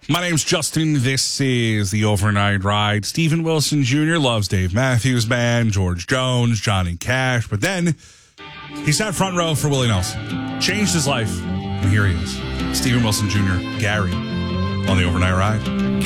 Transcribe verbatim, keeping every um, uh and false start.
My name's Justin. This is the Overnight Ride. Stephen Wilson Junior loves Dave Matthews Band, George Jones, Johnny Cash, but then he sat front row for Willie Nelson. Changed his life, and here he is. Stephen Wilson Junior, Gary, on the Overnight Ride.